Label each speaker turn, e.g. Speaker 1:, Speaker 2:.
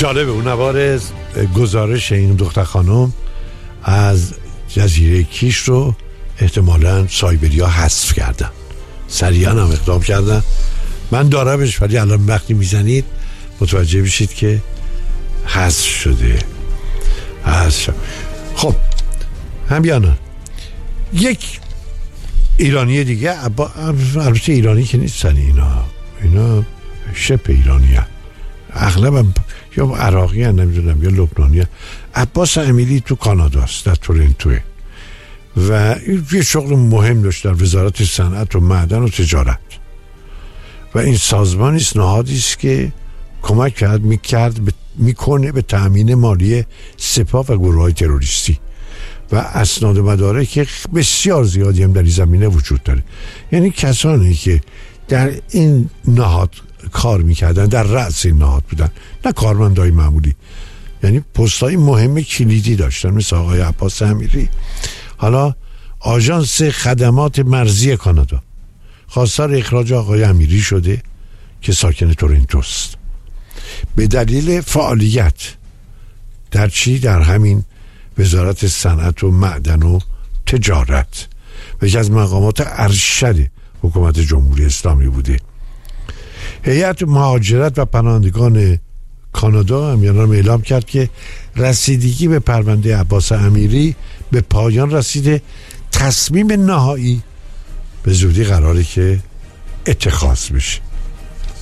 Speaker 1: جالبه اون نوار گزارش این دختر خانم از جزیره کیش رو احتمالاً سایبریا حذف کردن، سریعا هم اقدام کردن. من دارمش ولی الان وقتی میزنید متوجه بشید که حذف شده. خب همیانا یک ایرانی دیگه، البته ایرانی که نیستن، اینا شبه ایرانی هست، اغلب یا عراقی هست، نمیدونم، یا لبنانی هست. عباس امیری تو کاناداست، در تورنتوه، و یه شغل مهم داشت در وزارت صنعت و معدن و تجارت، و این سازمانی است، نهادی است که کمک میکنه به تأمین مالی سپاه و گروه‌های تروریستی، و اسناد و مدارک بسیار زیادی هم در این زمینه وجود داره. یعنی کسانی که در این نهاد کار میکردن، در رأس این نهاد بودن، نه کارمندای معمولی، یعنی پست‌های مهم کلیدی داشتن، مثل آقای عباس امیری. حالا آژانس خدمات مرزی کانادا خواستار اخراج آقای امیری شده که ساکن تورنتوست، به دلیل فعالیت در در همین وزارت صنعت و معدن و تجارت، و یکی از مقامات ارشد حکومت جمهوری اسلامی بوده. هیئت مهاجرت و پناهندگان کانادا هم اعلام کرد که رسیدگی به پرونده عباس امیری به پایان رسیده. تصمیم نهایی به زودی قراره که اتخاذ بشه.